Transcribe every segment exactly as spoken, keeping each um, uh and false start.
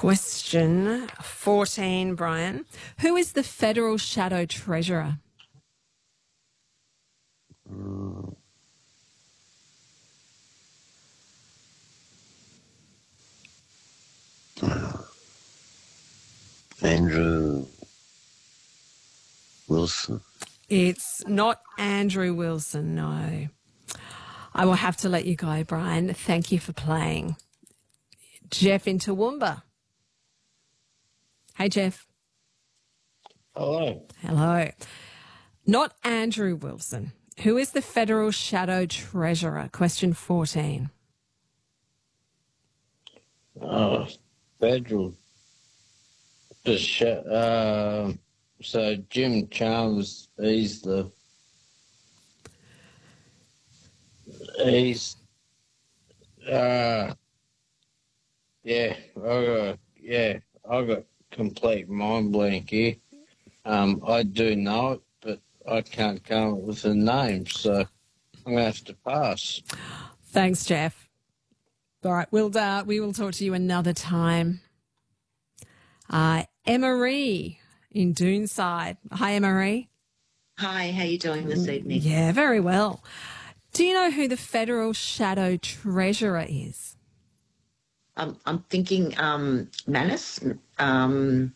Question fourteen, Brian. Who is the federal shadow treasurer? Mm. Andrew Wilson. It's not Andrew Wilson, no. I will have to let you go, Brian. Thank you for playing. Jeff in Toowoomba. Hey, Jeff. Hello. Hello. Not Andrew Wilson. Who is the federal shadow treasurer? Question fourteen. Oh, federal. The sh- uh, so Jim Chalmers, he's the he's uh yeah I got yeah I got complete mind blank here. Um, I do know it, but I can't come up with a name, so I'm gonna have to pass. Thanks, Jeff. All right, we'll uh, we will talk to you another time. Uh, Emma-Marie in Doonside. Hi, Emma-Marie. Hi, how are you doing this evening? Yeah, very well. Do you know who the federal shadow treasurer is? Um, I'm thinking um, Manus. Um,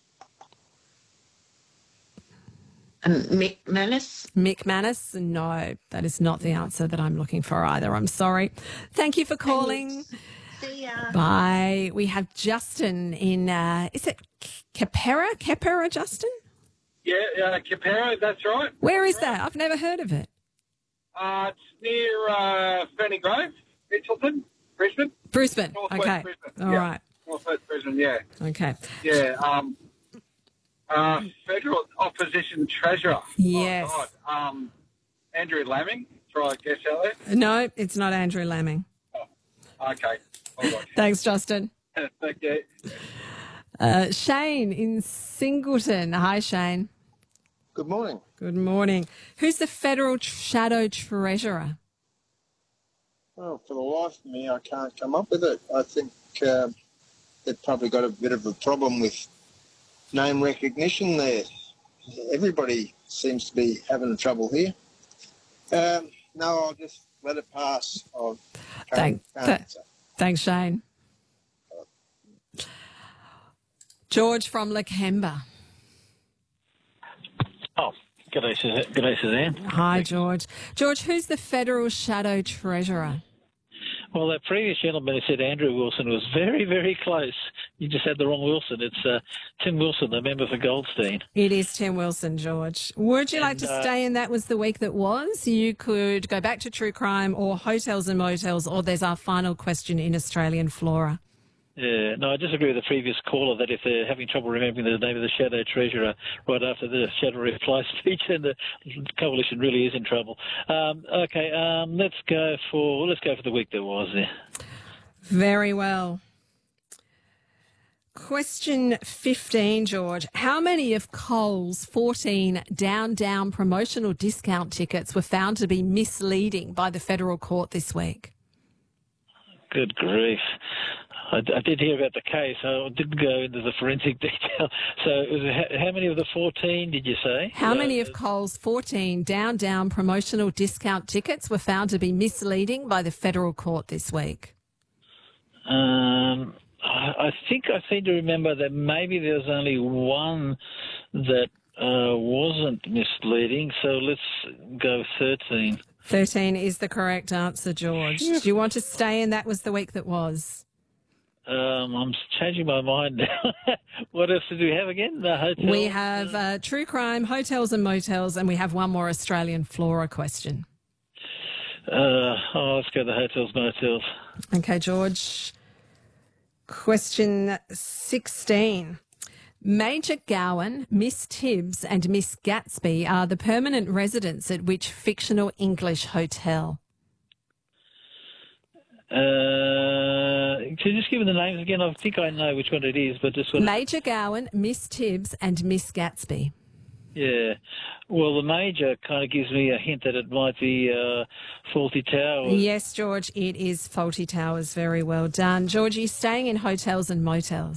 um, Mick Manus. Mick Manus? No, that is not the answer that I'm looking for either. I'm sorry. Thank you for calling. Thanks. See ya. Bye. We have Justin in, uh, is it Capera? Capera, Justin? Yeah, uh, Capera, that's right. Where is That's right. that? I've never heard of it. Uh, it's near uh, Ferny Grove, Mitchelton, Brisbane. Brisbane. Northwest Okay. Brisbane. All yeah. right. Northwest Brisbane, yeah. Okay. Yeah, um, uh, Federal Opposition Treasurer. Yes. Oh, God. Um, Andrew Laming, try I guess out there. No, it's not Andrew Laming. Okay, all right. Thanks, Justin. Thank you. Uh, Shane in Singleton. Hi, Shane. Good morning. Good morning. Who's the federal tr- shadow treasurer? Well, for the life of me, I can't come up with it. I think uh, they've probably got a bit of a problem with name recognition there. Everybody seems to be having trouble here. Um, no, I'll just let it pass. I'll Thank, th- thanks, Shane. George from Lakemba. Oh, good day, Suzanne. Good day, Suzanne. Hi, George. George, who's the federal shadow treasurer? Well, that previous gentleman who said Andrew Wilson was very, very close. You just had the wrong Wilson. It's uh, Tim Wilson, the member for Goldstein. It is Tim Wilson, George. Would you And, like to uh, stay in That Was the Week That Was? You could go back to True Crime or Hotels and Motels, or there's our final question in Australian Flora. Yeah, no, I disagree with the previous caller that if they're having trouble remembering the name of the shadow treasurer right after the shadow reply speech, then the coalition really is in trouble. Um, okay, um, let's go for let's go for the week that was there. Very well. Question fifteen, George. How many of Coles' fourteen Down Down promotional discount tickets were found to be misleading by the federal court this week? Good grief. I, I did hear about the case. I didn't go into the forensic detail. So it was a, how many of the fourteen did you say? How So, many of Coles' fourteen Down Down promotional discount tickets were found to be misleading by the federal court this week? Um, I, I think I seem to remember that maybe there was only one that uh, wasn't misleading. So let's go thirteen. thirteen is the correct answer, George. Do you want to stay in That Was the Week That Was? Um, I'm changing my mind now. What else did we have again? The hotel. We have uh, True Crime, Hotels and Motels, and we have one more Australian Flora question. Uh, oh, let's go to the hotels, motels. Okay, George. Question sixteen. Major Gowan, Miss Tibbs and Miss Gatsby are the permanent residents at which fictional English hotel? Uh, can you just give me the names again? I think I know which one it is, but just want Major Gowan, Miss Tibbs and Miss Gatsby. Yeah. Well, the major kind of gives me a hint that it might be uh, Faulty Towers. Yes, George, it is Faulty Towers. Very well done. George, are you staying in hotels and motels?